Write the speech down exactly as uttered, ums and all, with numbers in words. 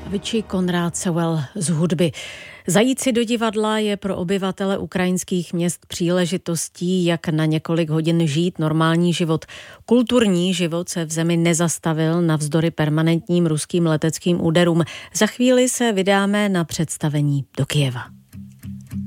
Vyči Konrád Sewell z hudby. Zajít si do divadla je pro obyvatele ukrajinských měst příležitostí, jak na několik hodin žít normální život. Kulturní život se v zemi nezastavil navzdory permanentním ruským leteckým úderům. Za chvíli se vydáme na představení do Kyjeva.